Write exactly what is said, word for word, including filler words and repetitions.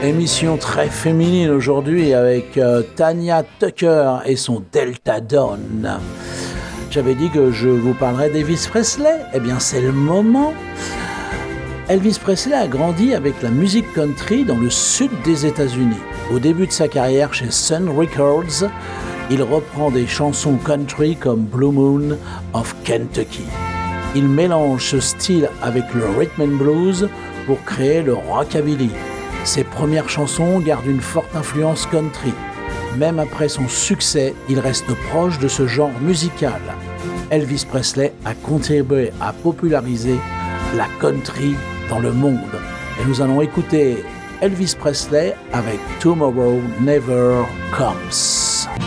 Émission très féminine aujourd'hui avec euh, Tanya Tucker et son Delta Dawn. J'avais dit que je vous parlerais d'Elvis Presley. Eh bien, c'est le moment. Elvis Presley a grandi avec la musique country dans le sud des États-Unis. Au début de sa carrière chez Sun Records, il reprend des chansons country comme Blue Moon of Kentucky. Il mélange ce style avec le rhythm and blues pour créer le rockabilly. Ses premières chansons gardent une forte influence country. Même après son succès, il reste proche de ce genre musical. Elvis Presley a contribué à populariser la country dans le monde. Et nous allons écouter Elvis Presley avec Tomorrow Never Comes.